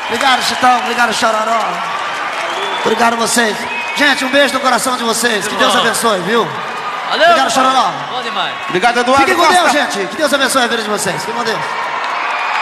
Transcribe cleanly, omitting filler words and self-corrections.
Obrigado, Chitão. Obrigado, Chororó. Obrigado a vocês. Gente, um beijo no coração de vocês. Que Deus abençoe, viu? Valeu, obrigado, Chororó. Bom demais. Obrigado, Eduardo Fiquem com Costa. Deus, gente. Que Deus abençoe a vida de vocês. Fiquem com Deus.